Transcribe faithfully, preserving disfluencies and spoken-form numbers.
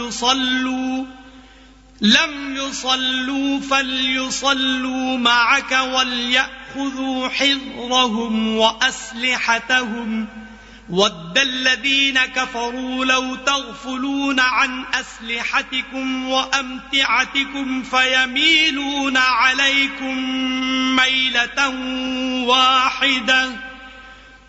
يصلوا لم يصلوا فليصلوا معك وليأخذوا حذرهم وأسلحتهم ود الذين كفروا لو تغفلون عن أسلحتكم وأمتعتكم فيميلون عليكم ميلة واحدة